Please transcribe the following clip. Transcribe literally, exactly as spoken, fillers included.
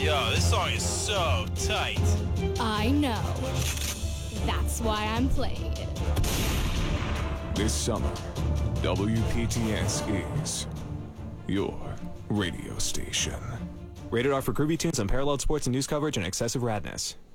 Yo, this song is so tight. I know. That's why I'm playing it. This summer, W P T S is your radio station. Rated R for groovy tunes, unparalleled sports and news coverage, and excessive radness.